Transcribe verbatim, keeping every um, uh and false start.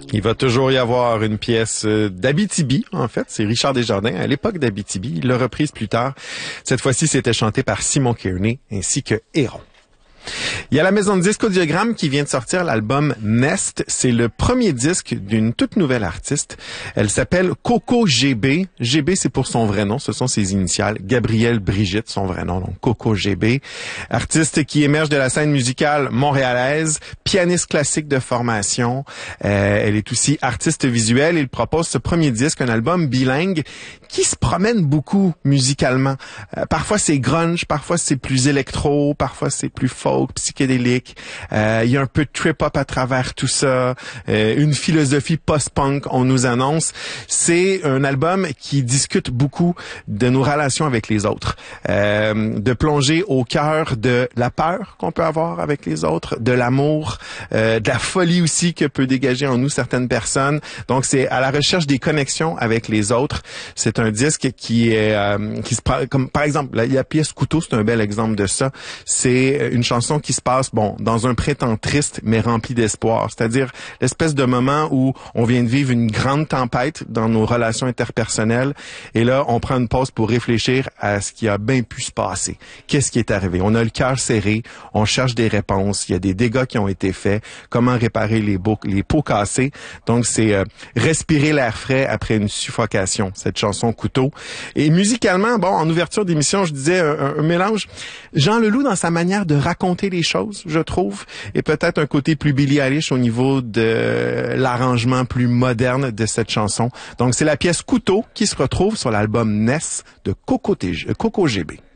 Il va toujours y avoir une pièce d'Abitibi, en fait. C'est Richard Desjardins, à l'époque d'Abitibi. Il l'a reprise plus tard. Cette fois-ci, c'était chanté par Simon Kearney ainsi que Héron. Il y a la maison de disques Audiogramme qui vient de sortir l'album Nest. C'est le premier disque d'une toute nouvelle artiste. Elle s'appelle Coco G B. G B, c'est pour son vrai nom. Ce sont ses initiales. Gabrielle Brigitte, son vrai nom. Donc, Coco G B. Artiste qui émerge de la scène musicale montréalaise. Pianiste classique de formation. Euh, elle est aussi artiste visuelle. Il propose ce premier disque, un album bilingue qui se promène beaucoup musicalement. Euh, parfois, c'est grunge. Parfois, c'est plus électro. Parfois, c'est plus folk, psychédélique. Euh, il y a un peu de trip-hop à travers tout ça. Euh, une philosophie post-punk, on nous annonce. C'est un album qui discute beaucoup de nos relations avec les autres. Euh, de plonger au cœur de la peur qu'on peut avoir avec les autres, de l'amour, euh, de la folie aussi que peut dégager en nous certaines personnes. Donc, c'est à la recherche des connexions avec les autres. C'est un disque qui est, euh, qui se prend, comme par exemple, la, la pièce Couteau, c'est un bel exemple de ça. C'est une chanson qui se passe, bon, dans un printemps triste, mais rempli d'espoir. C'est-à-dire l'espèce de moment où on vient de vivre une grande tempête dans nos relations interpersonnelles. Et là, on prend une pause pour réfléchir à ce qui a bien pu se passer. Qu'est-ce qui est arrivé? On a le cœur serré. On cherche des réponses. Il y a des dégâts qui ont été faits. Comment réparer les, beaux, les pots cassés? Donc, c'est euh, respirer l'air frais après une suffocation, cette chanson Couteau. Et musicalement, bon, en ouverture d'émission, je disais un, un mélange. Jean Leloup, dans sa manière de raconter les choses, je trouve, et peut-être un côté plus Billie Eilish au niveau de l'arrangement plus moderne de cette chanson. Donc, c'est la pièce Couteau qui se retrouve sur l'album Ness de Coco, T G, Coco G B.